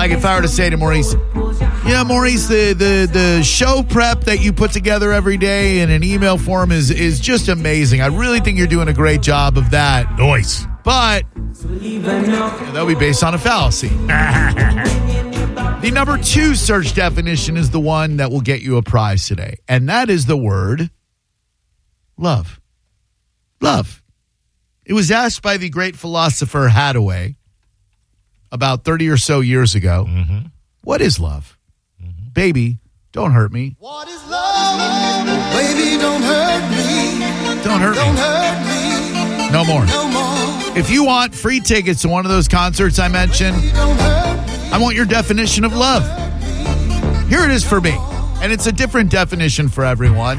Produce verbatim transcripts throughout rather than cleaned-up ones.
Like if I were to say to Maurice, you know, Maurice, the, the, the show prep that you put together every day in an email form is, is just amazing. I really think you're doing a great job of that. Noise. But that'll be based on a fallacy. The number two search definition is the one that will get you a prize today. And that is the word love. Love. It was asked by the great philosopher Hathaway about thirty or so years ago. Mm-hmm. What is love? Mm-hmm. Baby, don't hurt me. What is love? Baby, don't hurt me. Don't hurt Don't me. hurt me. No more. No more. If you want free tickets to one of those concerts I mentioned, Don't hurt me. I want your definition of love. Here it is for me. And it's a different definition for everyone.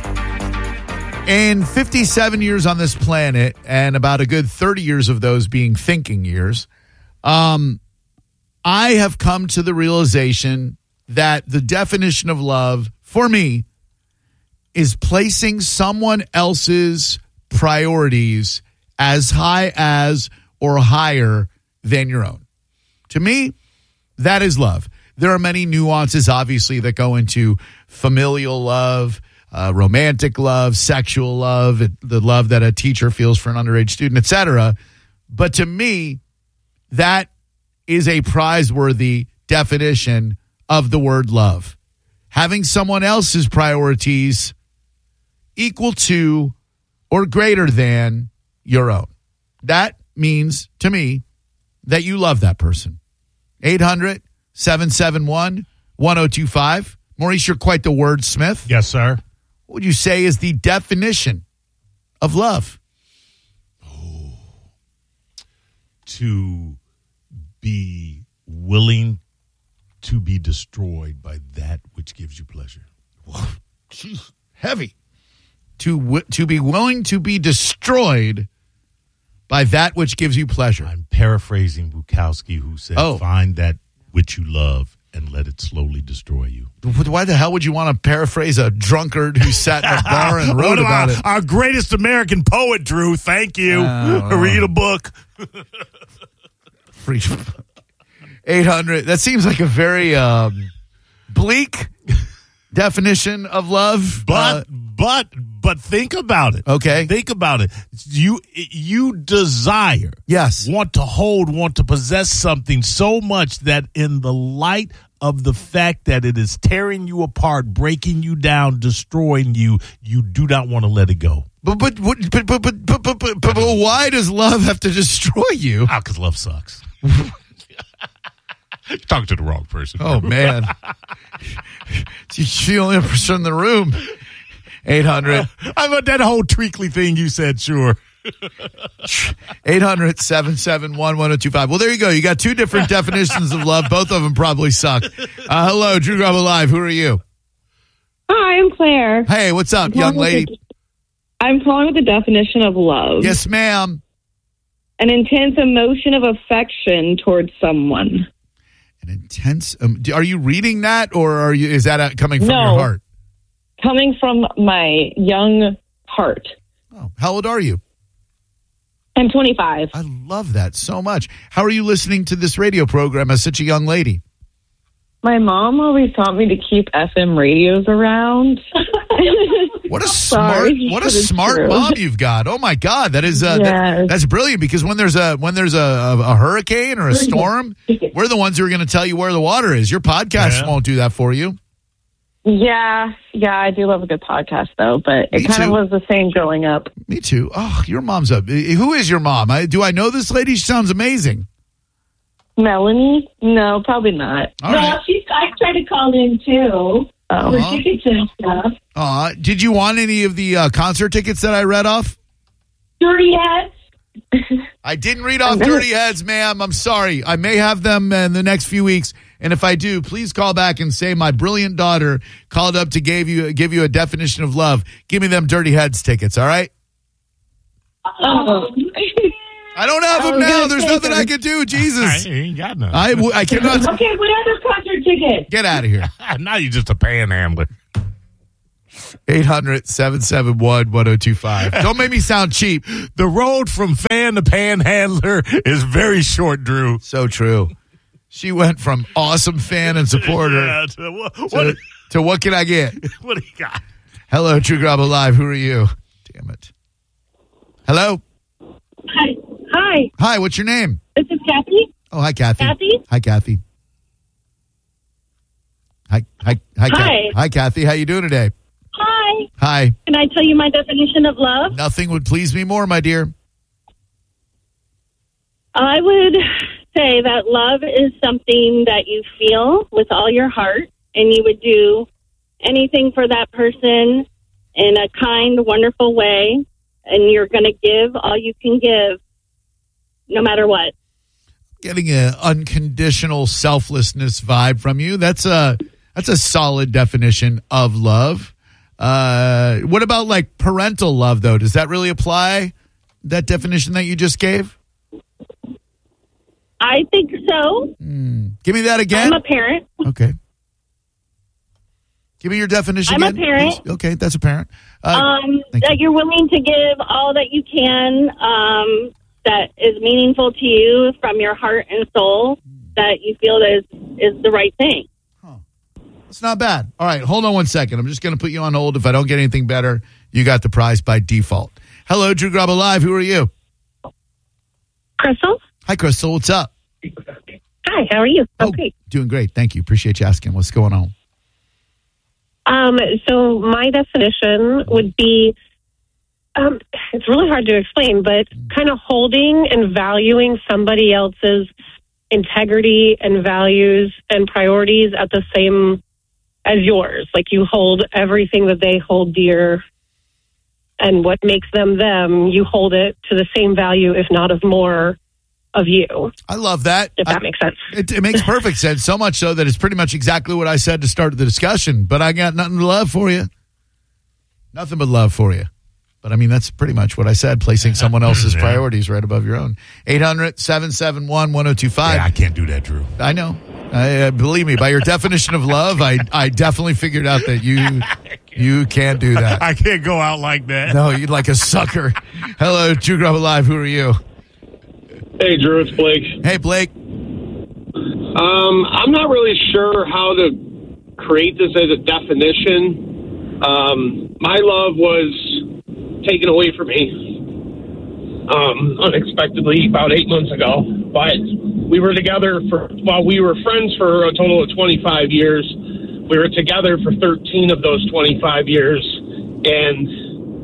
In fifty-seven years on this planet, and about a good thirty years of those being thinking years, um, I have come to the realization that the definition of love, for me, is placing someone else's priorities as high as or higher than your own. To me, that is love. There are many nuances, obviously, that go into familial love, uh, romantic love, sexual love, the love that a teacher feels for an underage student, et cetera. But to me, that is a prize-worthy definition of the word love. Having someone else's priorities equal to or greater than your own. That means, to me, that you love that person. eight hundred, seven seven one, one oh two five. Maurice, you're quite the wordsmith. Yes, sir. What would you say is the definition of love? Oh, to be willing to be destroyed by that which gives you pleasure. Jeez, heavy. To w- to be willing to be destroyed by that which gives you pleasure. I'm paraphrasing Bukowski, who said, Oh. find that which you love and let it slowly destroy you. Why the hell would you want to paraphrase a drunkard who sat in a bar and wrote One of about our, it? Our greatest American poet, Drew. Thank you. Oh. Read a book. Free eight hundred. That seems like a very um, bleak definition of love. But, Uh, but, but think about it. Okay. Think about it. You, you desire. Yes. Want to hold, want to possess something so much that in the light of the fact that it is tearing you apart, breaking you down, destroying you, you do not want to let it go. But but but but but but but, but, but, but why does love have to destroy you? Ah, because love sucks. You're talking to the wrong person. Oh man, she's the only person in the room. eight hundred. How about that whole treacly thing you said? Sure. eight hundred, seven seven one, one oh two five. Well, there you go. You got two different definitions of love. Both of them probably suck. Uh, hello, Drew Garbo Live. Who are you? Hi, I'm Claire. Hey, what's up, young lady? I'm calling with the definition of love. Yes, ma'am. An intense emotion of affection towards someone. An intense. Um, do- are you reading that, or are you? Is that uh, coming from No. your heart? Coming from my young heart. Oh, how old are you? I'm twenty-five. I love that so much. How are you listening to this radio program as such a young lady? My mom always taught me to keep F M radios around. What a smart, Sorry, what a but it's smart true. mom you've got. Oh my God, that is uh, that- Yes. that's brilliant. Because when there's a when there's a, a, a hurricane or a storm, we're the ones who are going to tell you where the water is. Your podcast Yeah. won't do that for you. Yeah, yeah, I do love a good podcast, though, but Me it kind too. of was the same growing up. Me too. Oh, your mom's up. Who is your mom? I, do I know this lady? She sounds amazing. Melanie? No, probably not. All no, right. she's. I tried to call in too Oh. for Uh-huh. tickets and stuff. Aw, did you want any of the uh, concert tickets that I read off? Dirty Heads. I didn't read off Dirty Heads, ma'am. I'm sorry. I may have them in the next few weeks. And if I do, please call back and say my brilliant daughter called up to give you give you a definition of love. Give me them Dirty Heads tickets, all right? Oh. I don't have them I was now. gonna There's say nothing I that. can do. I Jesus. ain't got none. I, w- I cannot. Okay, what other concert tickets? Get out of here. Now you're just a panhandler. eight hundred, seven seven one, one oh two five. Don't make me sound cheap. The road from fan to panhandler is very short, Drew. So true. She went from awesome fan and supporter Yeah, to, what, to, what, to what can I get? what do you got? Hello, True Grab Live. Who are you? Damn it. Hello. Hi. Hi. Hi, what's your name? This is Kathy. Oh, hi, Kathy. Kathy? Hi, Kathy. Hi, hi, hi, Ka- Hi. hi, Kathy. How you doing today? Hi. Hi. Can I tell you my definition of love? Nothing would please me more, my dear. I would say that love is something that you feel with all your heart, and you would do anything for that person in a kind, wonderful way, and you're going to give all you can give, no matter what. Getting an unconditional selflessness vibe from you. That's a that's a solid definition of love. Uh, what about like parental love, though? Does that really apply, that definition that you just gave? I think so. Mm. Give me that again. I'm a parent. Okay. Give me your definition I'm a again, parent. please. Okay, that's a parent. Uh, Um, thank that you. you're willing to give all that you can, um, that is meaningful to you from your heart and soul, that you feel is is the right thing. It's not bad. All right, hold on one second. I'm just going to put you on hold. If I don't get anything better, you got the prize by default. Hello, Drew Grab Live. Who are you? Crystal? Hi, Crystal. What's up? Hi, how are you? Oh, doing great. Thank you. Appreciate you asking. What's going on? Um, so my definition would be, um, it's really hard to explain, but kind of holding and valuing somebody else's integrity and values and priorities at the same as yours. Like you hold everything that they hold dear, and what makes them them, you hold it to the same value, if not of more of you. I love that. If that I, makes sense. It, it makes perfect sense. So much so that it's pretty much exactly what I said to start the discussion. But I got nothing but love for you. Nothing but love for you. But I mean, that's pretty much what I said, placing someone else's Yeah. priorities right above your own. eight hundred, seven seven one, one oh two five. Yeah, I can't do that, Drew. I know. I, uh, believe me, by your definition of love, I I definitely figured out that you you can't do that. I can't go out like that. No, you're like a sucker. Hello, True Grab Live. Who are you? Hey, Drew, it's Blake. Hey, Blake. Um, I'm not really sure how to create this as a definition. Um, my love was taken away from me um, unexpectedly about eight months ago. But we were together for, well, we were friends for a total of twenty-five years. We were together for thirteen of those twenty-five years. And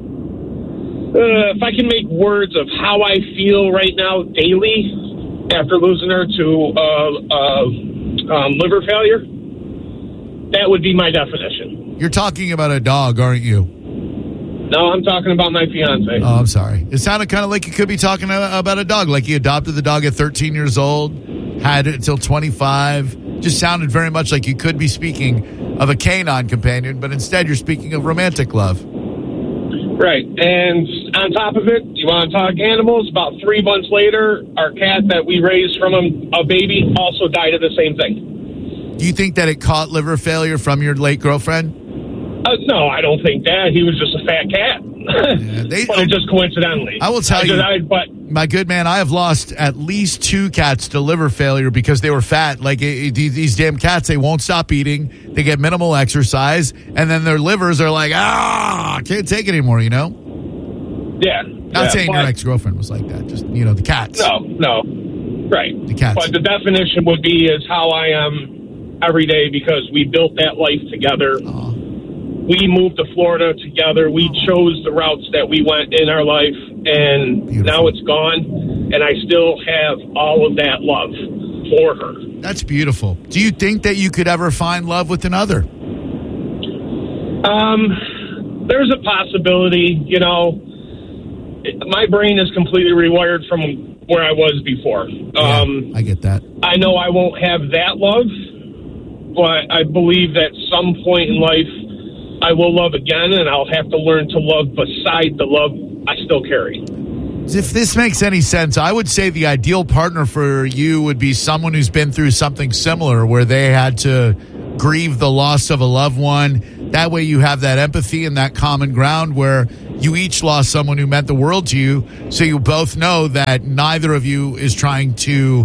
Uh, if I can make words of how I feel right now daily after losing her to uh, uh, um, liver failure, that would be my definition. You're talking about a dog, aren't you? No, I'm talking about my fiance. Oh, I'm sorry. It sounded kind of like you could be talking about a dog, like you adopted the dog at thirteen years old, had it until twenty-five. Just sounded very much like you could be speaking of a canine companion, but instead you're speaking of romantic love. Right. And on top of it, you want to talk animals? About three months later, our cat that we raised from a, a baby also died of the same thing. Do you think that it caught liver failure from your late girlfriend? Uh, no, I don't think that. He was just a fat cat. Yeah, they, but just coincidentally. I will tell I you, I, but my good man, I have lost at least two cats to liver failure because they were fat. Like it, it, these, these damn cats, they won't stop eating. They get minimal exercise, and then their livers are like, ah, I can't take it anymore. You know. Yeah. Not yeah, saying but, your ex-girlfriend was like that. Just, you know, the cats. No, no. Right. The cats. But the definition would be is how I am every day because we built that life together. Aw. We moved to Florida together. We chose the routes that we went in our life, and Beautiful. now it's gone, and I still have all of that love for her. That's beautiful. Do you think that you could ever find love with another? Um, there's a possibility, you know. My brain is completely rewired from where I was before. Yeah, Um, I get that. I know I won't have that love, but I believe that some point in life I will love again, and I'll have to learn to love beside the love I still carry. If this makes any sense, I would say the ideal partner for you would be someone who's been through something similar where they had to grieve the loss of a loved one. That way you have that empathy and that common ground where you each lost someone who meant the world to you, so you both know that neither of you is trying to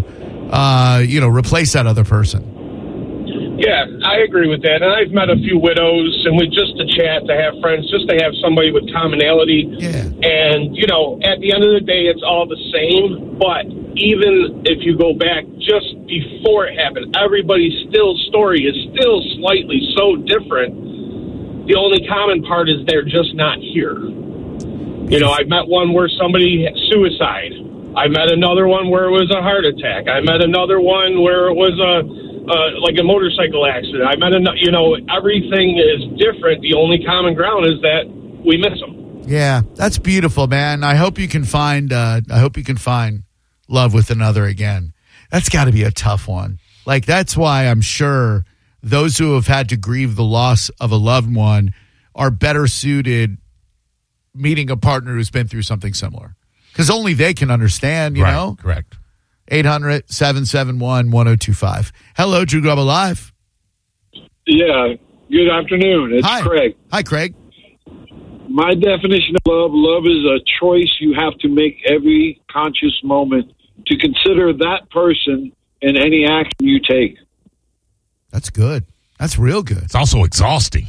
uh, you know, replace that other person. Yeah, I agree with that. And I've met a few widows, and we just to chat, to have friends, just to have somebody with commonality. Yeah. And, you know, at the end of the day, it's all the same. But even if you go back just before it happened, everybody's still story is still slightly so different. The only common part is they're just not here. You know, I met one where somebody had suicide. I met another one where it was a heart attack. I met another one where it was a... Uh, like a motorcycle accident. I met, a, you know, everything is different. The only common ground is that we miss them. Yeah, that's beautiful, man. I hope you can find. Uh, I hope you can find love with another again. That's got to be a tough one. Like that's why I'm sure those who have had to grieve the loss of a loved one are better suited meeting a partner who's been through something similar, because only they can understand. You right, know, correct. eight hundred, seven seven one, one oh two five. Hello, Drew Garabo Live. Yeah, good afternoon. It's Hi. Craig. Hi, Craig. My definition of love, love is a choice you have to make every conscious moment to consider that person in any action you take. That's good. That's real good. It's also exhausting.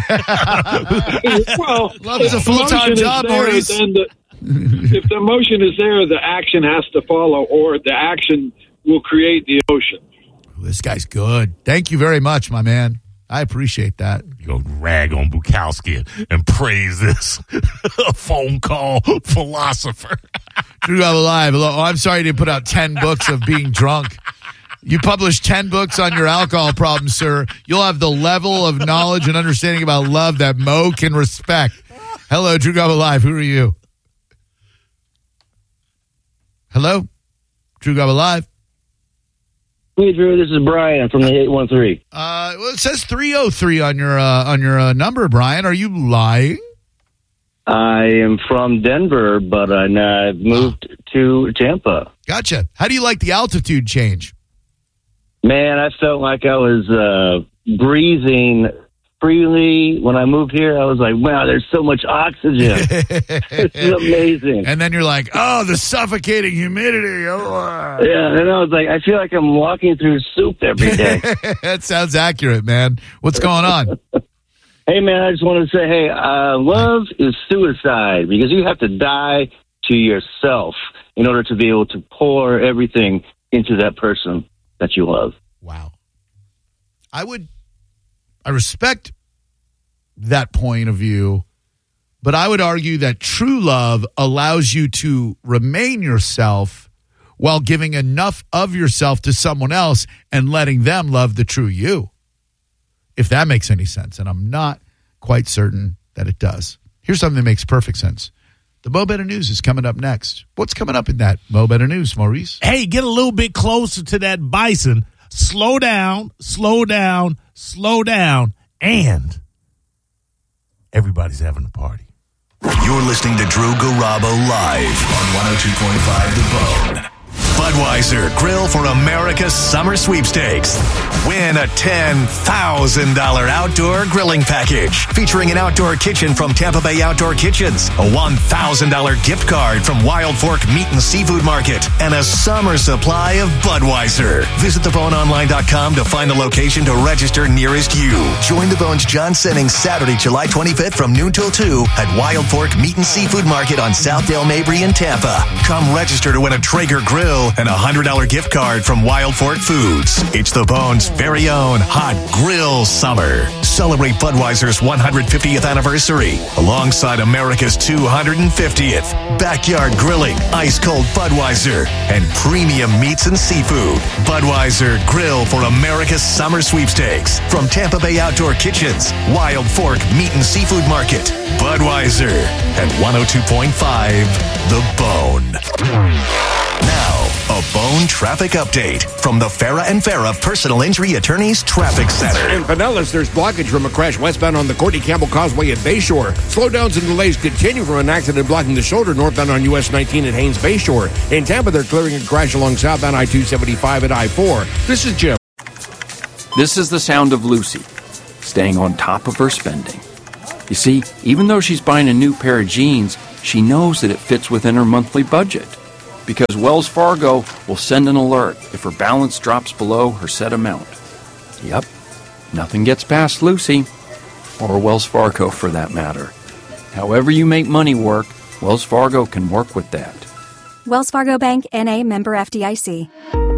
Well, Love is a if full-time emotion is job, there, Maurice. then the- if the emotion is there, the action has to follow, or the action will create the emotion. This guy's good. Thank you very much, my man. I appreciate that. You go rag on Bukowski and praise this phone call philosopher. Drew Garabo Live. Hello. Oh, I'm sorry you didn't put out ten books of being drunk. You published ten books on your alcohol problem, sir. You'll have the level of knowledge and understanding about love that Mo can respect. Hello, Drew Garabo Live. Who are you? Hello? Drew Garabo Live. Hey, Drew, this is Brian from the eight one three. Uh, well, it says three oh three on your uh, on your uh, number, Brian. Are you lying? I am from Denver, but I, I've moved to Tampa. Gotcha. How do you like the altitude change? Man, I felt like I was uh, breathing freely. When I moved here, I was like, wow, there's so much oxygen. This is amazing. And then you're like, oh, the suffocating humidity. Oh. Yeah, and I was like, I feel like I'm walking through soup every day. That sounds accurate, man. What's going on? Hey, man, I just wanted to say, hey, uh, love is suicide because you have to die to yourself in order to be able to pour everything into that person that you love. Wow. I would, I respect that point of view, but I would argue that true love allows you to remain yourself while giving enough of yourself to someone else and letting them love the true you. If that makes any sense, and I'm not quite certain that it does. Here's something that makes perfect sense. The Mo Better News is coming up next. What's coming up in that Mo Better News, Maurice? Hey, get a little bit closer to that bison. Slow down, slow down, slow down, and everybody's having a party. You're listening to Drew Garabo live on one oh two point five The Bone. Budweiser Grill for America's Summer Sweepstakes. Win a ten thousand dollars outdoor grilling package featuring an outdoor kitchen from Tampa Bay Outdoor Kitchens, a one thousand dollars gift card from Wild Fork Meat and Seafood Market, and a summer supply of Budweiser. Visit the bone online dot com to find the location to register nearest you. Join the Bone's John Sennings Saturday, July twenty-fifth from noon till two at Wild Fork Meat and Seafood Market on Southdale Mabry in Tampa. Come register to win a Traeger grill and a one hundred dollars gift card from Wild Fork Foods. It's the Bone's very own hot grill summer. Celebrate Budweiser's one hundred fiftieth anniversary alongside America's two hundred fiftieth. Backyard grilling, ice cold Budweiser, and premium meats and seafood. Budweiser Grill for America's Summer Sweepstakes from Tampa Bay Outdoor Kitchens, Wild Fork Meat and Seafood Market. Budweiser at one oh two point five The Bone. Now, a Bone traffic update from the Farah and Farah Personal Injury Attorneys Traffic Center. In Pinellas, there's blockage from a crash westbound on the Courtney Campbell Causeway at Bayshore. Slowdowns and delays continue from an accident blocking the shoulder northbound on U S nineteen at Haynes Bayshore. In Tampa, they're clearing a crash along southbound I two seventy-five at I four. This is Jim. This is the sound of Lucy, staying on top of her spending. You see, even though she's buying a new pair of jeans, she knows that it fits within her monthly budget. because Wells Fargo will send an alert if her balance drops below her set amount. Yep, nothing gets past Lucy, or Wells Fargo for that matter. However you make money work, Wells Fargo can work with that. Wells Fargo Bank, N A, member F D I C.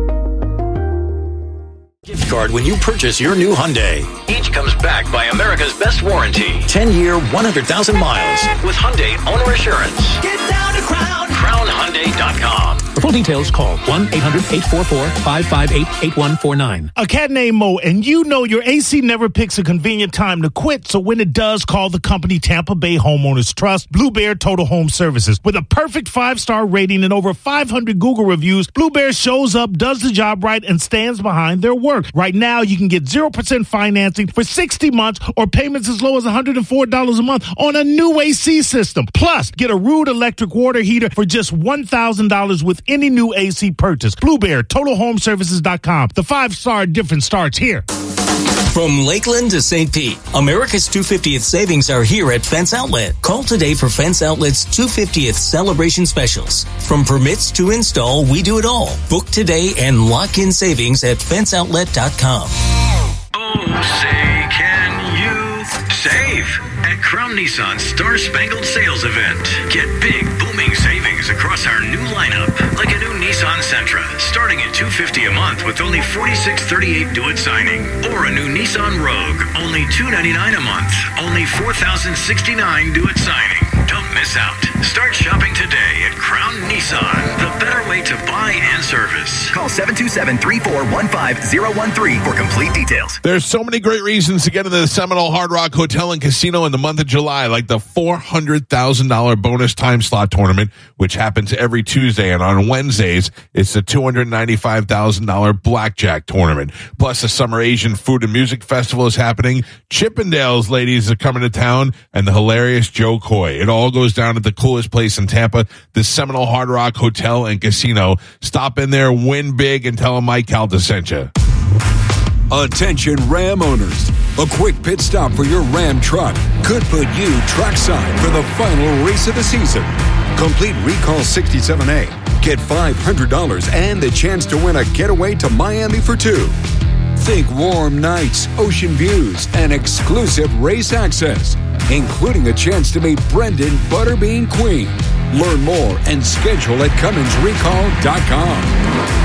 Gift card when you purchase your new Hyundai. Each comes back by America's best warranty. ten-year, one hundred thousand miles with Hyundai Owner Assurance. Get down to Crown. Crown Hyundai dot com. For full details, call one eight hundred eight four four five five eight eight one four nine. A cat named Mo, and you know your A C never picks a convenient time to quit, so when it does, call the company Tampa Bay Homeowners Trust, Blue Bear Total Home Services. With a perfect five-star rating and over five hundred Google reviews, Blue Bear shows up, does the job right, and stands behind their work. Right now, you can get zero percent financing for sixty months or payments as low as one hundred four dollars a month on a new A C system. Plus, get a Rude electric water heater for just one thousand dollars with any new A C purchase. Blue Bear, Total Home Services dot com. The five-star difference starts here. From Lakeland to Saint Pete, America's two hundred fiftieth savings are here at Fence Outlet. Call today for Fence Outlet's two hundred fiftieth celebration specials. From permits to install, we do it all. Book today and lock in savings at fence outlet dot com. Oh, say, can you save at Crown Nissan's Star Spangled Sales Event? Get big, booming savings across our new lineup, like a new Nissan Sentra, starting at two hundred fifty dollars a month with only forty-six thirty-eight due at signing, or a new Nissan Rogue, only two hundred ninety-nine dollars a month, only four thousand sixty-nine dollars due at signing. Don't miss out. Start shopping today at Crown Nissan, the better way to buy and service. Call seven two seven, three four one five zero one three for complete details. There's so many great reasons to get into the Seminole Hard Rock Hotel and Casino in the month of July, like the four hundred thousand dollars bonus time slot tournament, which happens every Tuesday. And on Wednesdays, it's the two hundred ninety-five thousand dollars blackjack tournament. Plus, the Summer Asian Food and Music Festival is happening. Chippendales ladies are coming to town, and the hilarious Joe Coy. It all goes down at the coolest place in Tampa, the Seminole Hard Rock Hotel and Casino. Stop in there, win big, and tell them Mike Calta sent you. Attention Ram owners. A quick pit stop for your Ram truck could put you trackside for the final race of the season. Complete Recall sixty-seven A. Get five hundred dollars and the chance to win a getaway to Miami for two. Think warm nights, ocean views, and exclusive race access, including a chance to meet Brendan Butterbean Queen. Learn more and schedule at Cummins Recall dot com.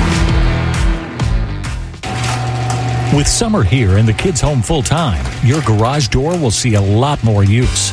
With summer here and the kids home full-time, your garage door will see a lot more use.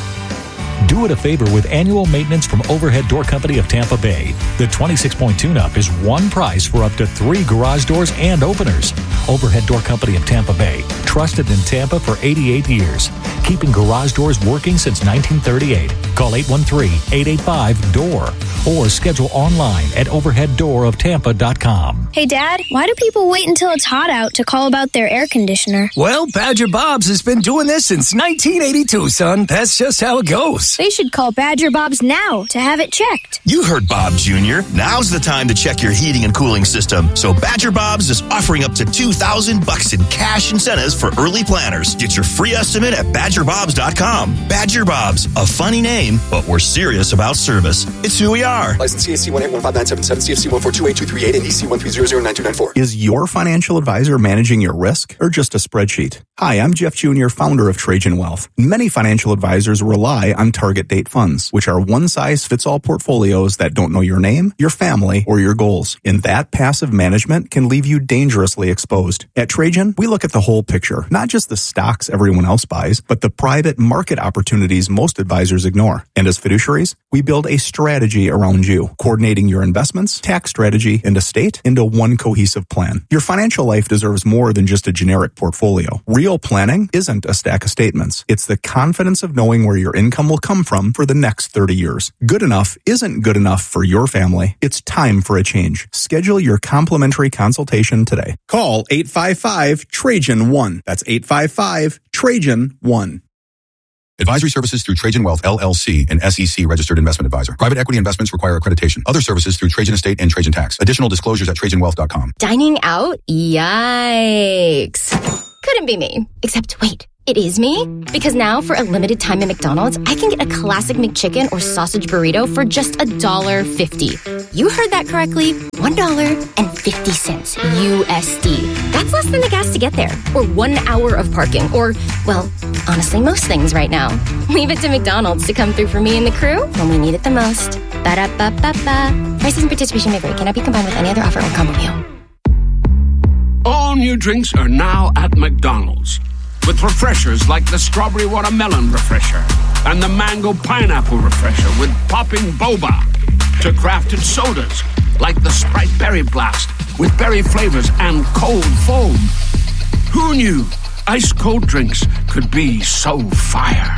Do it a favor with annual maintenance from Overhead Door Company of Tampa Bay. The twenty-six point tune-up is one price for up to three garage doors and openers. Overhead Door Company of Tampa Bay, trusted in Tampa for eighty-eight years, keeping garage doors working since nineteen thirty-eight. Call eight one three, eight eight five, D O O R or schedule online at overhead door of tampa dot com. Hey, Dad, why do people wait until it's hot out to call about their air conditioner? Well, Badger Bob's has been doing this since nineteen eighty-two, son. That's just how it goes. They should call Badger Bob's now to have it checked. You heard Bob Junior Now's the time to check your heating and cooling system. So Badger Bob's is offering up to two thousand bucks in cash incentives for early planners. Get your free estimate at badger bobs dot com. Badger Bob's, a funny name, but we're serious about service. It's who we are. License C A C one eight one five nine seven seven, C F C one four two eight two three eight, and E C one three zero zero nine two nine four. Is your financial advisor managing your risk or just a spreadsheet? Hi, I'm Jeff Junior, founder of Trajan Wealth. Many financial advisors rely on target date funds, which are one-size-fits-all portfolios that don't know your name, your family, or your goals. And that passive management can leave you dangerously exposed. At Trajan, we look at the whole picture, not just the stocks everyone else buys, but the private market opportunities most advisors ignore. And as fiduciaries, we build a strategy around you, coordinating your investments, tax strategy, and estate into one cohesive plan. Your financial life deserves more than just a generic portfolio. Real planning isn't a stack of statements. It's the confidence of knowing where your income will come from for the next thirty years. Good enough isn't good enough for your family. It's time for a change. Schedule your complimentary consultation today. Call eight five five, Trajan one. That's eight five five, Trajan one. Advisory services through Trajan Wealth, L L C, an S E C registered investment advisor. Private equity investments require accreditation. Other services through Trajan Estate and Trajan Tax. Additional disclosures at trajan wealth dot com. Dining out? Yikes. Couldn't be me. Except wait, it is me? Because now for a limited time at McDonald's, I can get a classic McChicken or sausage burrito for just one dollar fifty. You heard that correctly. one dollar and fifty cents U S D. That's less than the gas to get there. Or one hour of parking. Or, well, honestly, most things right now. Leave it to McDonald's to come through for me and the crew when we need it the most. Ba-da-ba-ba-ba. Prices and participation may vary. Cannot be combined with any other offer or combo meal. All new drinks are now at McDonald's. With refreshers like the Strawberry Watermelon Refresher and the Mango Pineapple Refresher with popping boba. To crafted sodas like the Sprite Berry Blast with berry flavors and cold foam. Who knew ice cold drinks could be so fire?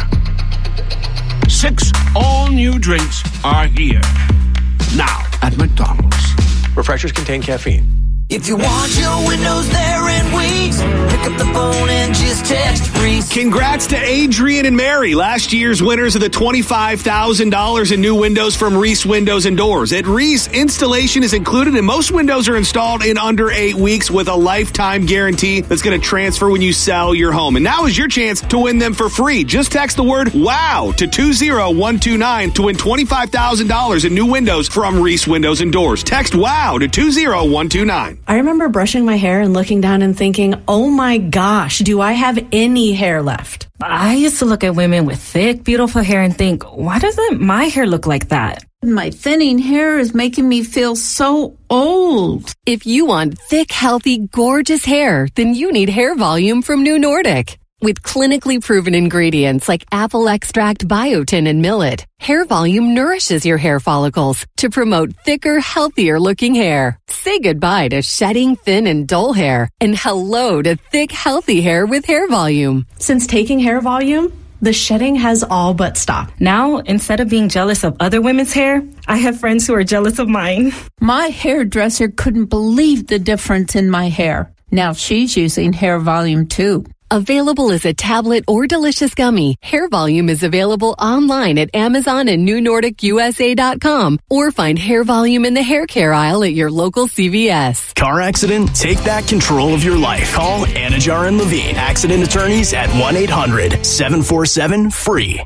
Six all-new drinks are here. Now at McDonald's. Refreshers contain caffeine. If you want your windows there in weeks, pick up the phone and just text Reese. Congrats to Adrian and Mary, last year's winners of the twenty-five thousand dollars in new windows from Reese Windows and Doors. At Reese, installation is included and most windows are installed in under eight weeks with a lifetime guarantee that's going to transfer when you sell your home. And now is your chance to win them for free. Just text the word WOW to two zero one two nine to win twenty-five thousand dollars in new windows from Reese Windows and Doors. Text WOW to two zero one two nine. I remember brushing my hair and looking down and thinking, oh my gosh, do I have any hair left? I used to look at women with thick, beautiful hair and think, why doesn't my hair look like that? My thinning hair is making me feel so old. If you want thick, healthy, gorgeous hair, then you need Hair Volume from New Nordic. With clinically proven ingredients like apple extract, biotin, and millet, Hair Volume nourishes your hair follicles to promote thicker, healthier looking hair. Say goodbye to shedding, thin, and dull hair, and hello to thick, healthy hair with Hair Volume. Since taking Hair Volume, the shedding has all but stopped. Now, instead of being jealous of other women's hair, I have friends who are jealous of mine. My hairdresser couldn't believe the difference in my hair. Now she's using Hair Volume too. Available as a tablet or delicious gummy, Hair Volume is available online at Amazon and New Nordic U S A dot com, or find Hair Volume in the hair care aisle at your local C V S. Car accident? Take back control of your life. Call Anajar and Levine, accident attorneys at one eight hundred seven four seven free.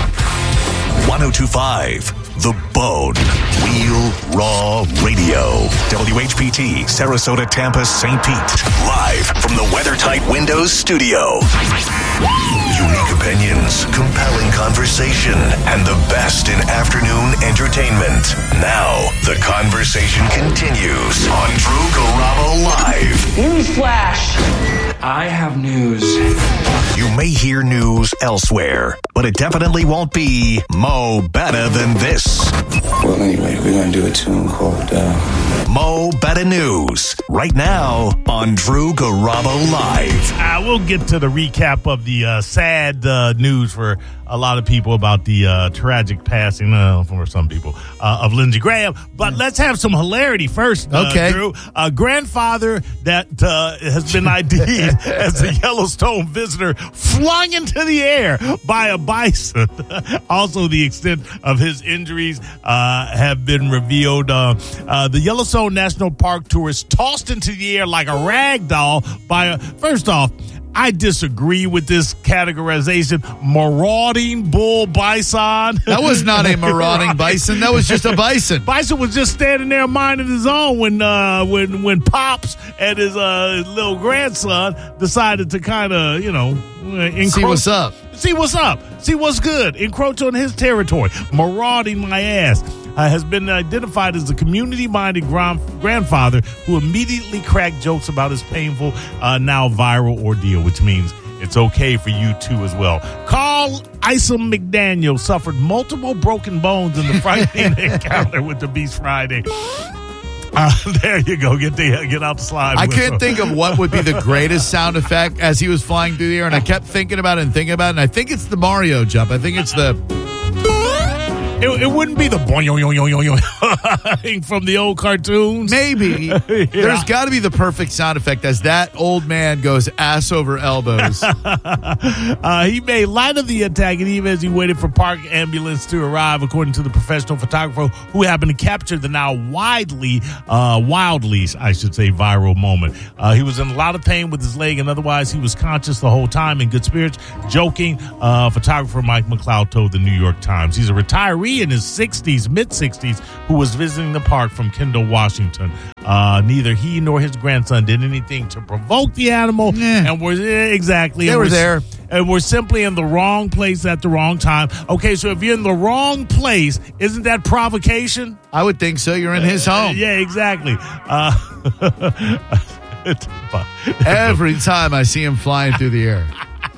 one oh two point five The Bone. Real Raw Radio. W H P T, Sarasota, Tampa, Saint Pete. Live from the WeatherTight Windows studio. Unique opinions, compelling conversation, and the best in afternoon entertainment. Now, the conversation continues on Drew Garabo Live. Newsflash. I have news. You may hear news elsewhere, but it definitely won't be Mo Better Than This. Well, anyway, we're going to do a tune called uh... Mo Better News, right now on Drew Garabo Live. Uh, we'll get to the recap of the uh, sad uh, news for a lot of people about the uh, tragic passing, uh, for some people, uh, of Lindsey Graham. But let's have some hilarity first, uh, okay. Drew. A grandfather that uh, has been I D'd as a Yellowstone visitor flung into the air by a bison. Also, the extent of his injuries uh, have been revealed. Uh, uh, the Yellowstone National Park tourist tossed into the air like a rag doll by a, first off, I disagree with this categorization. Marauding bull bison. That was not a marauding right. bison. That was just a bison. Bison was just standing there minding his own when uh, when when Pops and his, uh, his little grandson decided to kind of, you know, encroach. See what's up. See what's up. See what's good. Encroach on his territory. Marauding my ass. Uh, has been identified as a community-minded grand- grandfather who immediately cracked jokes about his painful, uh, now viral ordeal, which means it's okay for you too as well. Carl Isom McDaniel suffered multiple broken bones in the frightening encounter with the Beast Friday. Uh, there you go. Get the get out the slide. I couldn't think of what would be the greatest sound effect as he was flying through the air, and I kept thinking about it and thinking about it, and I think it's the Mario jump. I think it's the... It, it wouldn't be the boing from the old cartoons. Maybe. Yeah. There's got to be the perfect sound effect as that old man goes ass over elbows. uh, he made light of the attack, and even as he waited for park ambulance to arrive, according to the professional photographer who happened to capture the now widely, uh, wildly, I should say, viral moment. Uh, he was in a lot of pain with his leg, and otherwise he was conscious the whole time, in good spirits, joking. Uh, photographer Mike McLeod told the New York Times. He's a retiree Lee in his sixties, mid-sixties, who was visiting the park from Kendall, Washington. Uh, neither he nor his grandson did anything to provoke the animal, Yeah. and were eh, exactly They and were we're- there. and we're simply in the wrong place at the wrong time. Okay, so if you're in the wrong place, isn't that provocation? I would think so. You're in his home. Uh, yeah, exactly. Uh, Every time I see him flying through the air.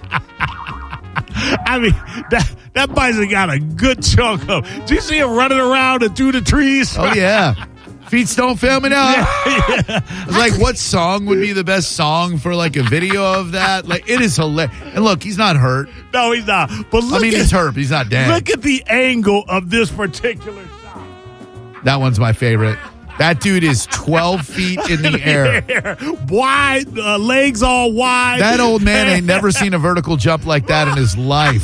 I mean, that that bison got a good chunk of. Did you see him running around and through the trees? Oh, yeah. Feet don't fail me now. Yeah, yeah. Like, what song would be the best song for, like, a video of that? Like, it is hilarious. And look, he's not hurt. No, he's not. But look I mean, at, he's hurt, but he's not dead. Look at the angle of this particular shot. That one's my favorite. That dude is twelve feet in the air. Wide, uh, legs all wide. That old man ain't never seen a vertical jump like that in his life.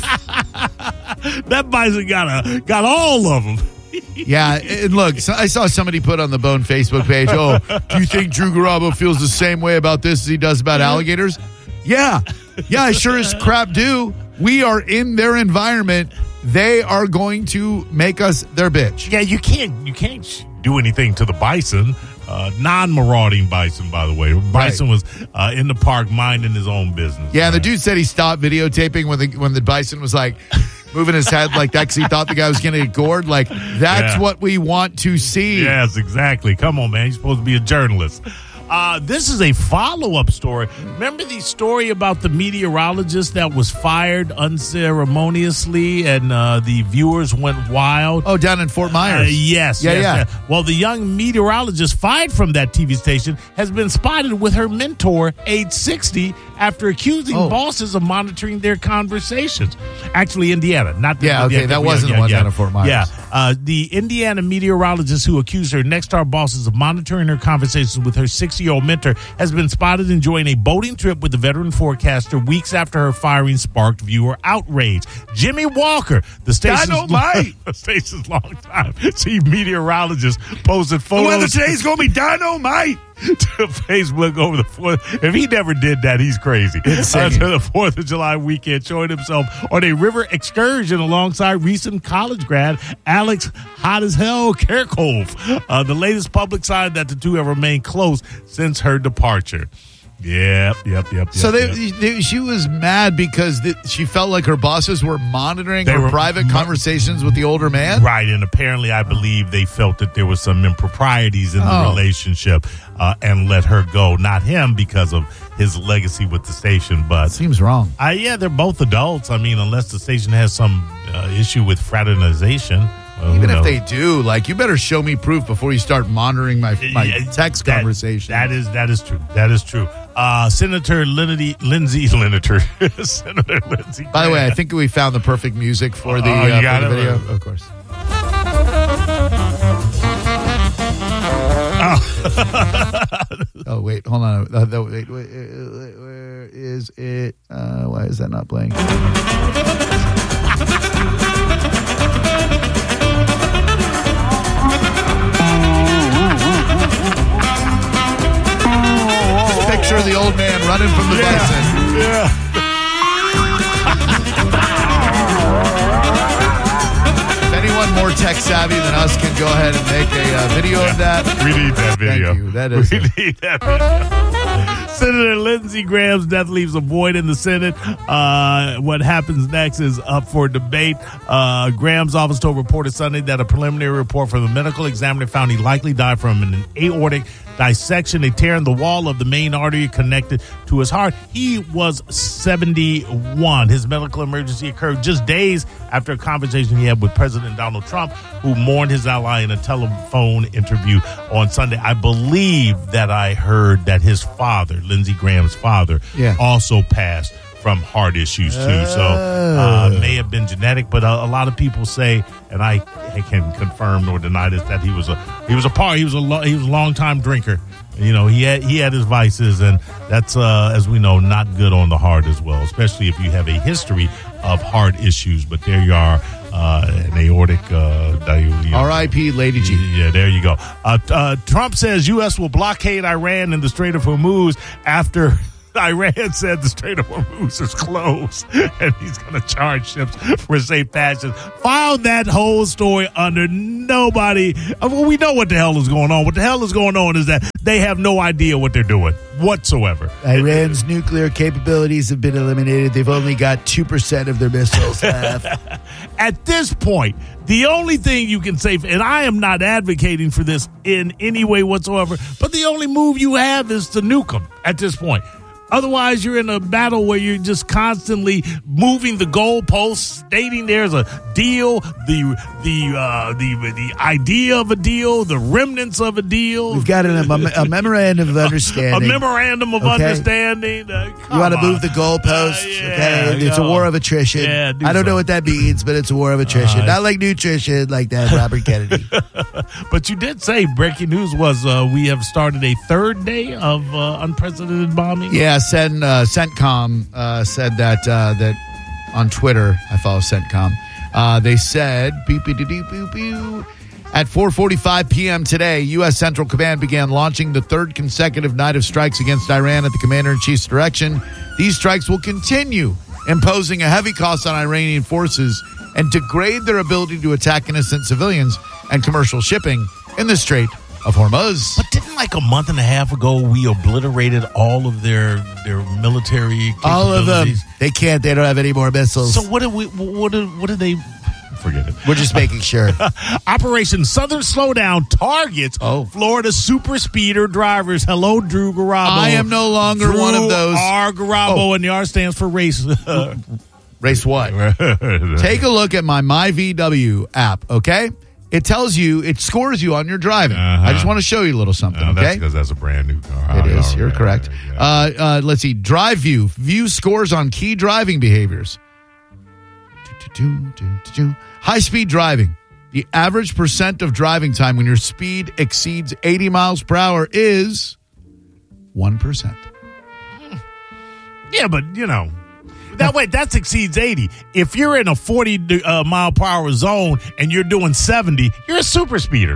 That bison got a got all of them. Yeah, and look, so I saw somebody put on the Bone Facebook page, oh, do you think Drew Garabo feels the same way about this as he does about alligators? Yeah. Yeah, I sure as crap do. We are in their environment. They are going to make us their bitch. Yeah, you can't you can't sh- do anything to the bison. Uh, non-marauding bison, by the way. Bison right. was uh, in the park minding his own business. Yeah, right? The dude said he stopped videotaping when the when the bison was like moving his head like that because he thought the guy was going to get gored. Like, that's yeah. what we want to see. Yes, exactly. Come on, man. You're supposed to be a journalist. Uh, this is a follow-up story. Remember the story about the meteorologist that was fired unceremoniously and uh, the viewers went wild? Oh, down in Fort Myers. Uh, yes, yeah, yes, yeah. yes. Well, the young meteorologist fired from that T V station has been spotted with her mentor, age sixty, after accusing oh. bosses of monitoring their conversations. Actually, Indiana, not the yeah. Okay, Indiana, that wasn't yeah, the one yeah, down in Fort Myers. Yeah, uh, the Indiana meteorologist who accused her Nexstar bosses of monitoring her conversations with her sixty-year-old mentor has been spotted enjoying a boating trip with the veteran forecaster weeks after her firing sparked viewer outrage. Jimmy Walker, the station's, Dynamite. the station's longtime chief meteorologist, posted photos. The weather today's going to be dynamite. To Facebook over the fourth. If he never did that, he's crazy. Uh, to the fourth of July weekend, showing himself on a river excursion alongside recent college grad Alex Hot as Hell Kerkhoff. Uh, the latest public sign that the two have remained close since her departure. Yep, yep, yep. So yep, they, yep. they, she was mad because the, she felt like her bosses were monitoring They her were private mo- conversations with the older man? Right, and apparently I believe they felt that there was some improprieties in the Oh. relationship uh, and let her go. Not him because of his legacy with the station, but... Seems wrong. I, yeah, they're both adults. I mean, unless the station has some uh, issue with fraternization. Well, Even if they do, like, you better show me proof before you start monitoring my my Yeah, text that- conversation. That is that is true. That is true. Uh, Senator Lindsey Lindsey Senator Senator Lindsey. By the way, I think we found the perfect music for the, Oh, you uh, got for the it? video. Of course. Oh, wait, hold on. Uh, the, wait, wait, uh, where is it? Uh, why is that not playing? Just picture the old man running from the Yeah. bison. Yeah. If anyone more tech savvy than us can go ahead and make a uh, video Yeah. of that. We need that video. Thank you. That is we it. need that video. Senator Lindsey Graham's death leaves a void in the Senate. Uh, what happens next is up for debate. Uh, Graham's office told reporters Sunday that a preliminary report from the medical examiner found he likely died from an aortic dissection, a tear in the wall of the main artery connected to his heart. He was seventy-one. His medical emergency occurred just days after a conversation he had with President Donald Trump, who mourned his ally in a telephone interview on Sunday. I believe that I heard that his father, Lindsey Graham's father, Yeah. also passed from heart issues too. So uh, may have been genetic, but a, a lot of people say, and I, I can confirm nor deny this, that he was a he was a part he was a lo- he was a long time drinker. You know, he had he had his vices, and that's uh, as we know, not good on the heart as well, especially if you have a history of heart issues. But there you are, uh, an aortic. Uh, di- R I P Lady G. Yeah, there you go. Uh, uh, Trump says U S will blockade Iran in the Strait of Hormuz after Iran said the Strait of Hormuz is closed, and he's going to charge ships for safe passage. Filed that whole story under nobody. I mean, we know what the hell is going on. What the hell is going on is that they have no idea what they're doing whatsoever. Iran's nuclear capabilities have been eliminated. They've only got two percent of their missiles left. At this point, the only thing you can say, and I am not advocating for this in any way whatsoever, but the only move you have is to nuke them at this point. Otherwise, you're in a battle where you're just constantly moving the goalposts, stating there's a deal, the the uh, the the idea of a deal, the remnants of a deal. We've got an, a, a memorandum of understanding. A memorandum of okay. understanding. Uh, you want to move the goalposts? Uh, yeah, okay, it's a war of attrition. Yeah, do I don't so. know what that means, but it's a war of attrition. Uh, Not like nutrition, like that Robert Kennedy. But you did say breaking news was uh, we have started a third day of uh, unprecedented bombing. Yeah. Sen, uh, CENTCOM uh, said that uh, that on Twitter. I follow CENTCOM. Uh, they said beep, beep, beep, beep, beep. At four forty-five p.m. today, U S. Central Command began launching the third consecutive night of strikes against Iran at the Commander-in-Chief's direction. These strikes will continue, imposing a heavy cost on Iranian forces and degrade their ability to attack innocent civilians and commercial shipping in the Strait of Hormuz. But didn't like a month and a half ago we obliterated all of their their military capabilities? All of them. They can't. They don't have any more missiles. So what did we? What did? What did they? Forget it. We're just making sure. Operation Southern Slowdown targets oh. Florida super speeder drivers. Hello, Drew Garabo. I am no longer Drew one of those. R. Garabo, oh. and the R stands for race. Race what? Take a look at my MyVW app. Okay. It tells you, it scores you on your driving. Uh-huh. I just want to show you a little something, uh, okay? That's because that's a brand new car. It is. Oh, You're yeah, correct. Yeah. Uh, uh, let's see. Drive View. View scores on key driving behaviors. High-speed driving. The average percent of driving time when your speed exceeds eighty miles per hour is one percent. Yeah, but, you know. That way, that exceeds eighty. If you're in a forty uh, mile per hour zone and you're doing seventy, you're a super speeder.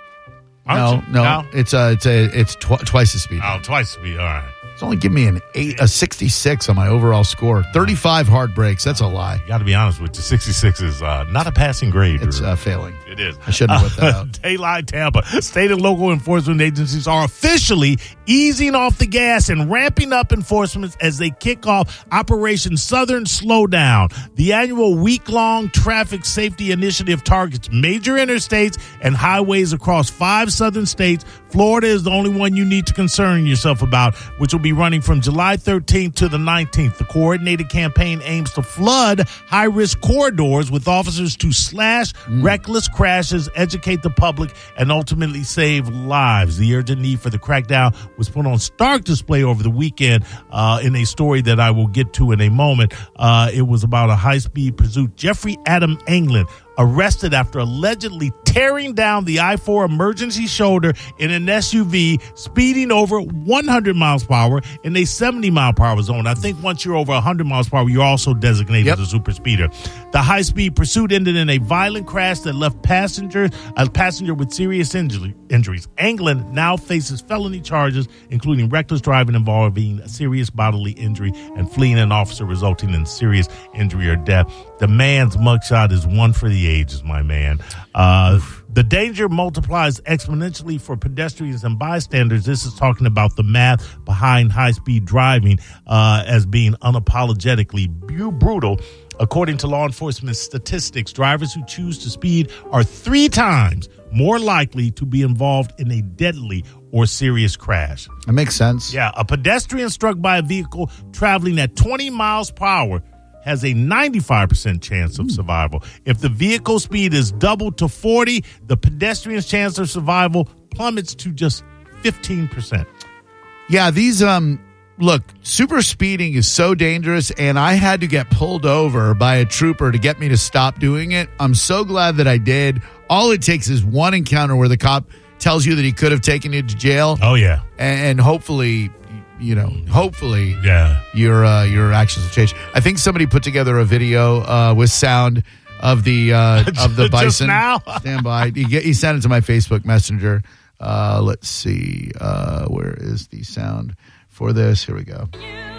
No, no, no, it's a, it's a, it's tw- twice the speed. Oh, twice the speed. All right. It's only giving me an eight, a sixty-six on my overall score. thirty-five hard breaks. That's a lie. You got to be honest with you. sixty-six is uh, not a passing grade. It's uh, failing. It is. I shouldn't have put that out. Daylight Tampa. State and local enforcement agencies are officially easing off the gas and ramping up enforcement as they kick off Operation Southern Slowdown. The annual week-long traffic safety initiative targets major interstates and highways across five southern states. Florida is the only one you need to concern yourself about, which will be running from July thirteenth to the nineteenth. The coordinated campaign aims to flood high-risk corridors with officers to slash mm. reckless crashes, educate the public, and ultimately save lives. The urgent need for the crackdown was put on stark display over the weekend uh, in a story that I will get to in a moment. Uh, it was about a high-speed pursuit. Jeffrey Adam England arrested after allegedly tearing down the I four emergency shoulder in an S U V, speeding over one hundred miles per hour in a seventy mile per hour zone. I think once you're over one hundred miles per hour, you're also designated yep. as a super speeder. The high-speed pursuit ended in a violent crash that left passenger, a passenger with serious injury, injuries. England now faces felony charges, including reckless driving involving serious bodily injury and fleeing an officer resulting in serious injury or death. The man's mugshot is one for the ages, my man. Uh, the danger multiplies exponentially for pedestrians and bystanders. This is talking about the math behind high-speed driving uh, as being unapologetically bu- brutal. According to law enforcement statistics, drivers who choose to speed are three times more likely to be involved in a deadly or serious crash. That makes sense. Yeah, a pedestrian struck by a vehicle traveling at twenty miles per hour has a ninety-five percent chance of survival. If the vehicle speed is doubled to forty, the pedestrian's chance of survival plummets to just fifteen percent. Yeah, these, um, look, super speeding is so dangerous, and I had to get pulled over by a trooper to get me to stop doing it. I'm so glad that I did. All it takes is one encounter where the cop tells you that he could have taken you to jail. Oh, yeah. And hopefully... You know, hopefully, yeah, your uh, your actions will change. I think somebody put together a video uh, with sound of the uh, of the bison. Now? Stand by. He, he sent it to my Facebook Messenger. Uh, let's see, uh, where is the sound for this? Here we go.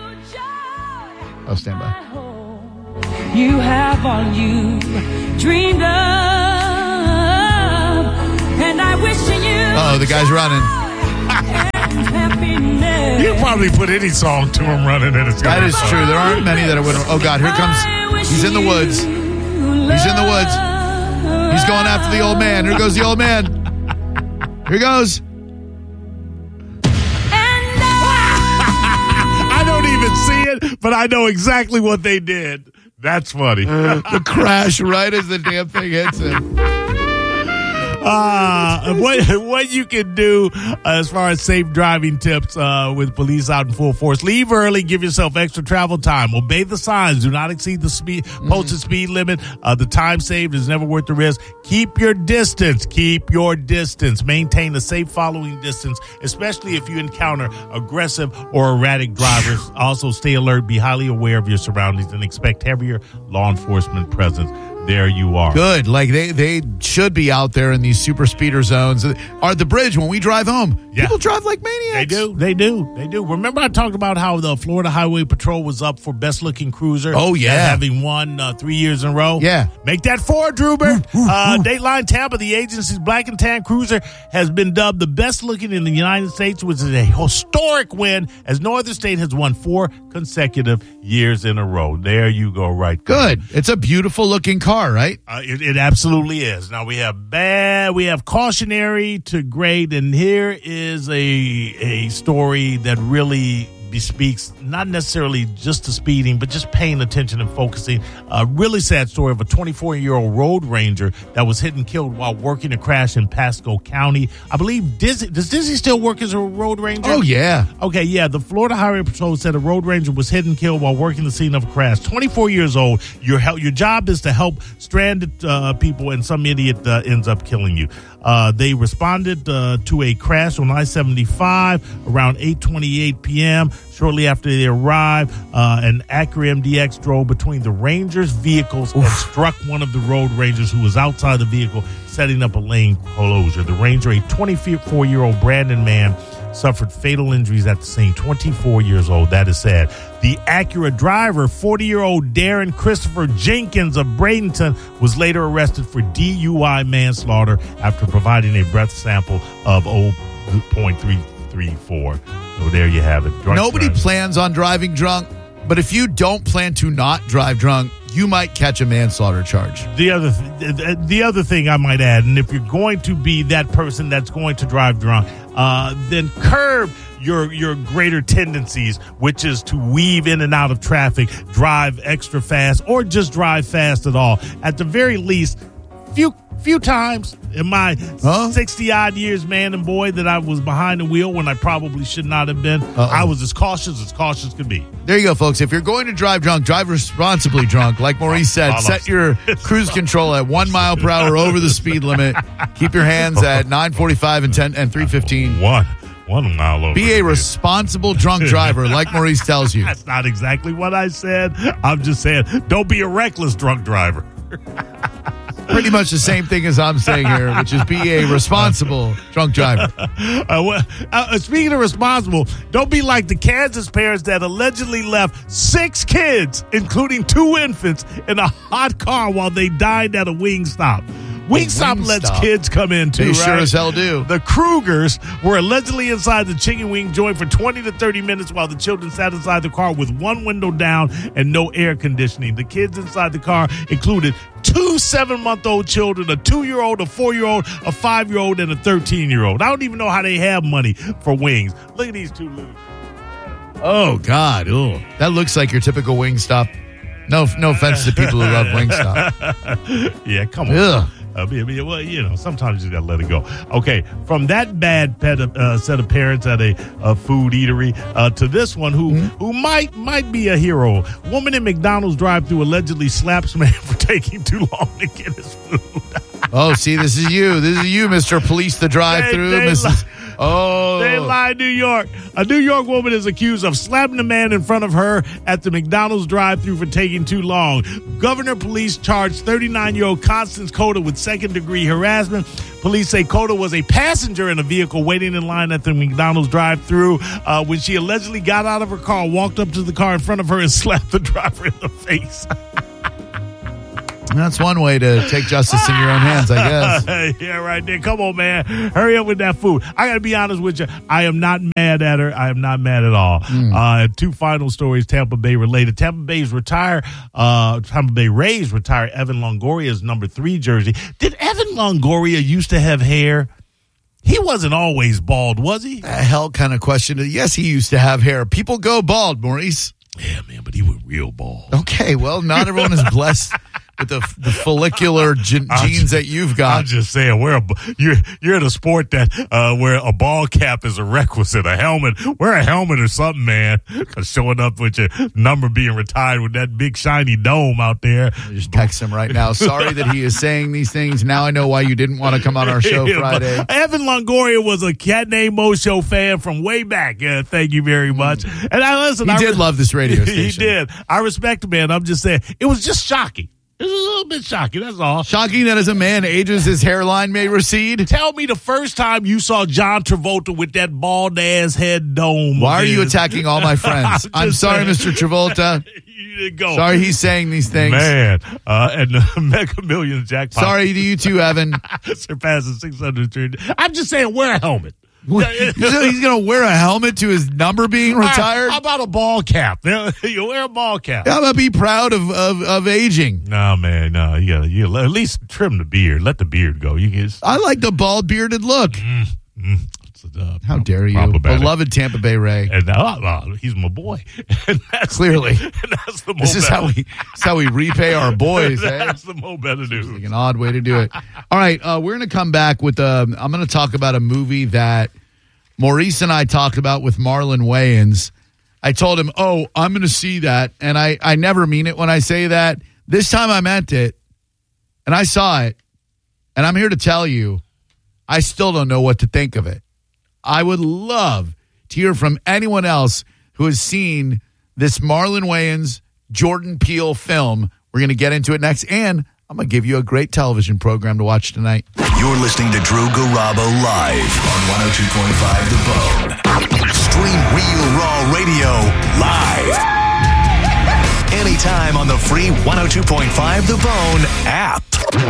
Oh, stand by. You have all you dreamed of, and I wish you. Oh, the guy's running. You probably put any song to him running, and it's gonna That is be true. There aren't many that I would. Oh God, here comes. He's in the woods. He's in the woods. He's going after the old man. Here goes the old man. Here goes. I don't even see it, but I know exactly what they did. That's funny. The crash right as the damn thing hits him. Uh, what what you can do uh, as far as safe driving tips uh, with police out in full force. Leave early. Give yourself extra travel time. Obey the signs. Do not exceed the speed posted mm-hmm. speed limit. Uh, the time saved is never worth the risk. Keep your distance. Keep your distance. Maintain a safe following distance, especially if you encounter aggressive or erratic drivers. Also, stay alert. Be highly aware of your surroundings and expect heavier law enforcement presence. There you are. Good. Like they, they should be out there in these super speeder zones. Or the bridge when we drive home. Yeah. People drive like maniacs. They do. They do. They do. Remember I talked about how the Florida Highway Patrol was up for best looking cruiser? Oh, yeah. Having won uh, three years in a row. Yeah. Make that four, Druber. uh, Dateline Tampa, the agency's black and tan cruiser, has been dubbed the best looking in the United States, which is a historic win, as no other state has won four consecutive years in a row. There you go, right? Good. It's a beautiful looking car, right? Uh, it, it absolutely is. Now we have bad, we have cautionary to great, and here is a a story that really bespeaks not necessarily just the speeding, but just paying attention and focusing. A really sad story of a twenty-four-year-old road ranger that was hit and killed while working a crash in Pasco County. I believe Dizzy, does Dizzy still work as a road ranger? Oh, yeah. Okay, yeah. The Florida Highway Patrol said a road ranger was hit and killed while working the scene of a crash. twenty-four years old. Your help, your job is to help stranded uh, people, and some idiot uh, ends up killing you. Uh, they responded uh, to a crash on I seventy-five around eight twenty-eight p.m. Shortly after they arrived, uh, an Acura M D X drove between the Rangers' vehicles Oof. and struck one of the road rangers who was outside the vehicle, setting up a lane closure. The ranger, a twenty-four-year-old Brandon man, suffered fatal injuries at the scene. twenty-four years old. That is sad. The Acura driver, forty-year-old Darren Christopher Jenkins of Bradenton, was later arrested for D U I manslaughter after providing a breath sample of zero point three three four. So there you have it. Drunk Nobody driving. plans on driving drunk, but if you don't plan to not drive drunk, you might catch a manslaughter charge. The other th- the other thing I might add, and if you're going to be that person that's going to drive drunk, uh, then curb your your greater tendencies, which is to weave in and out of traffic, drive extra fast, or just drive fast at all. At the very least, few few times in my sixty-odd years, man and boy, that I was behind the wheel when I probably should not have been. Uh-oh. I was as cautious as cautious could be. There you go, folks. If you're going to drive drunk, drive responsibly drunk. Like Maurice said, set your cruise control at one mile per hour over the speed limit. Keep your hands at nine forty-five and ten and three fifteen. One. One mile over. Be a responsible drunk driver, like Maurice tells you. That's not exactly what I said. I'm just saying, don't be a reckless drunk driver. Pretty much the same thing as I'm saying here, which is be a responsible drunk driver. Uh, well, uh, speaking of responsible, don't be like the Kansas parents that allegedly left six kids, including two infants, in a hot car while they dined at a Wingstop. Wingstop Wing lets stop. kids come in, too, They right? sure as hell do. The Krugers were allegedly inside the chicken wing joint for twenty to thirty minutes while the children sat inside the car with one window down and no air conditioning. The kids inside the car included two seven-month-old children, a two-year-old, a four-year-old, a five-year-old, and a thirteen-year-old. I don't even know how they have money for wings. Look at these two losers. Oh, God. Ooh. That looks like your typical Wingstop. No no offense to people who love Wingstop. Yeah, come on. Ugh. Uh, well, you know, sometimes you just got to let it go. Okay, from that bad pet, uh, set of parents at a, a food eatery uh, to this one who mm-hmm. who might might be a hero. Woman in McDonald's drive-thru allegedly slaps man for taking too long to get his food. Oh, see, this is you. This is you, Mister Police the drive-thru. They, they Missus Li- Oh. Dayline, New York. A New York woman is accused of slapping a man in front of her at the McDonald's drive-thru for taking too long. Governor police charged thirty-nine-year-old Constance Cota with second-degree harassment. Police say Cota was a passenger in a vehicle waiting in line at the McDonald's drive-thru uh, when she allegedly got out of her car, walked up to the car in front of her, and slapped the driver in the face. That's one way to take justice in your own hands, I guess. Yeah, right there. Come on, man. Hurry up with that food. I got to be honest with you. I am not mad at her. I am not mad at all. Mm. Uh, two final stories, Tampa Bay related. Tampa Bay's retire, uh, Tampa Bay Rays retire Evan Longoria's number three jersey. Did Evan Longoria used to have hair? He wasn't always bald, was he? The hell kind of question. Yes, he used to have hair. People go bald, Maurice. Yeah, man, but he was real bald. Okay, well, not everyone is blessed with the, the follicular ge- genes that you've got. I'm just saying, we're a, you're you're in a sport that uh, where a ball cap is a requisite, a helmet. Wear a helmet or something, man. Showing up with your number being retired with that big shiny dome out there. I just text him right now. Sorry that he is saying these things. Now I know why you didn't want to come on our show yeah, Friday. Evan Longoria was a Cat Named Mo Show fan from way back. Yeah, thank you very much. Mm. And I listen. He I did re- love this radio station. He did. I respect him, man. I'm just saying, it was just shocking. It was a little bit shocking, that's all. Shocking that as a man ages, his hairline may recede? Tell me the first time you saw John Travolta with that bald-ass head dome. Why are you attacking all my friends? I'm, I'm sorry, Mister Travolta. You didn't go. Sorry he's saying these things. Man, uh, and the Mega Millions jackpot. Sorry to you too, Evan. Surpassing six hundred. I'm just saying, wear a helmet. He's going to wear a helmet to his number being retired? How about a ball cap? You wear a ball cap. How about be proud of, of, of aging? No, man, no. You gotta, you gotta at least trim the beard. Let the beard go. You get. I like the bald bearded look. Mm, mm. Uh, How dare you, beloved Tampa Bay Ray? And uh, uh, he's my boy. And that's Clearly, the, and that's the this is how we this is how we repay our boys. That's eh? the Mo Better news. Like an odd way to do it. All right, uh, we're going to come back with. Um, I'm going to talk about a movie that Maurice and I talked about with Marlon Wayans. I told him, "Oh, I'm going to see that," and I I never mean it when I say that. This time I meant it, and I saw it, and I'm here to tell you, I still don't know what to think of it. I would love to hear from anyone else who has seen this Marlon Wayans, Jordan Peele film. We're going to get into it next, and I'm going to give you a great television program to watch tonight. You're listening to Drew Garabo live on one oh two point five The Bone. Stream Real Raw Radio live. Anytime on the free one oh two point five The Bone app.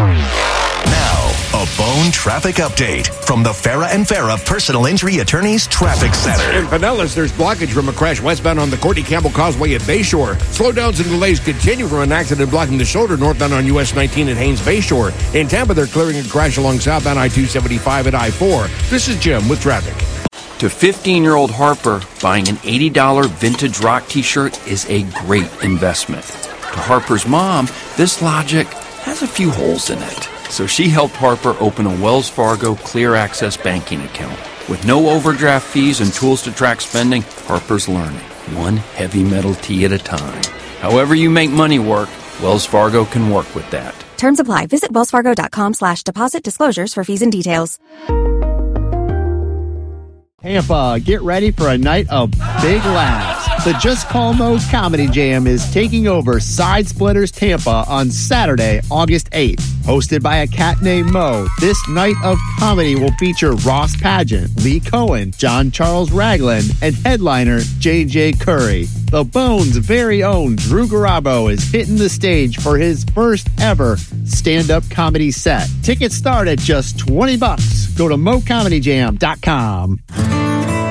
Now, a Bone traffic update from the Farah and Farah Personal Injury Attorneys Traffic Center. In Pinellas, there's blockage from a crash westbound on the Courtney Campbell Causeway at Bayshore. Slowdowns and delays continue from an accident blocking the shoulder northbound on U S nineteen at Haynes Bayshore. In Tampa, they're clearing a crash along southbound I two seventy-five at I four. This is Jim with traffic. To fifteen-year-old Harper, buying an eighty dollars vintage rock t-shirt is a great investment. To Harper's mom, this logic has a few holes in it. So she helped Harper open a Wells Fargo Clear Access banking account. With no overdraft fees and tools to track spending, Harper's learning, one heavy metal tee at a time. However you make money work, Wells Fargo can work with that. Terms apply. Visit wellsfargo.com slash deposit disclosures for fees and details. Tampa, get ready for a night of big laughs. The Just Call Mo's Comedy Jam is taking over Side Splitters Tampa on Saturday, August eighth. Hosted by a cat named Mo, this night of comedy will feature Ross Pageant, Lee Cohen, John Charles Ragland, and headliner J J Curry. The Bone's very own Drew Garabo is hitting the stage for his first ever stand-up comedy set. Tickets start at just twenty bucks. Go to mo comedy jam dot com.